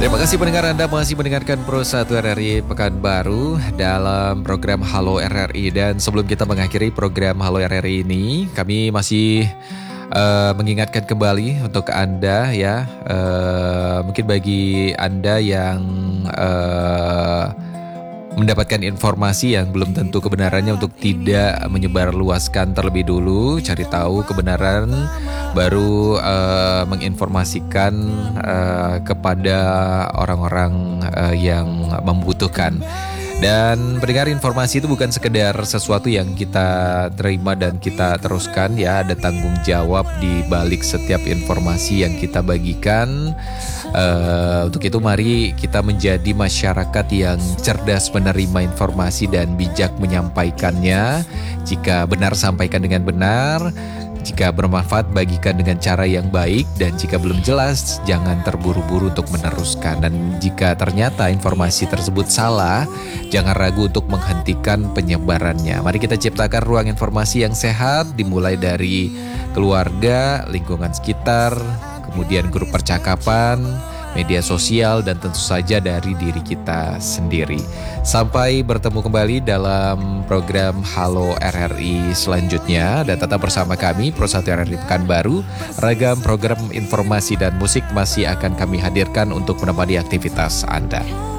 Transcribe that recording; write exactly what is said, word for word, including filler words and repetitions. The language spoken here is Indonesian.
Terima kasih pendengar Anda masih mendengarkan Pro satu R R I Pekanbaru dalam program Halo R R I. Dan sebelum kita mengakhiri program Halo R R I ini, kami masih uh, mengingatkan kembali untuk Anda ya, uh, mungkin bagi Anda yang uh, mendapatkan informasi yang belum tentu kebenarannya untuk tidak menyebarluaskan terlebih dulu, cari tahu kebenaran, baru uh, menginformasikan uh, kepada orang-orang uh, yang membutuhkan. Dan pendengar, informasi itu bukan sekedar sesuatu yang kita terima dan kita teruskan ya, ada tanggung jawab di balik setiap informasi yang kita bagikan. Uh, untuk itu mari kita menjadi masyarakat yang cerdas menerima informasi dan bijak menyampaikannya. Jika benar, sampaikan dengan benar. Jika bermanfaat, bagikan dengan cara yang baik. Dan jika belum jelas, jangan terburu-buru untuk meneruskan. Dan jika ternyata informasi tersebut salah, jangan ragu untuk menghentikan penyebarannya. Mari kita ciptakan ruang informasi yang sehat, dimulai dari keluarga, lingkungan sekitar, kemudian grup percakapan, media sosial, dan tentu saja dari diri kita sendiri. Sampai bertemu kembali dalam program Halo R R I selanjutnya. Dan tetap bersama kami, Pro satu R R I Pekanbaru. Ragam program informasi dan musik masih akan kami hadirkan untuk menemani aktivitas Anda.